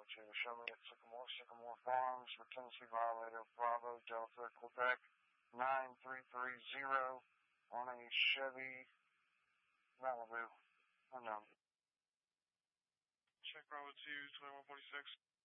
2, show me at Sycamore Farms for Tennessee violator Bravo Delta Quebec 9330 on a Chevy Malibu. Unknown. Check Bravo 2, 2146.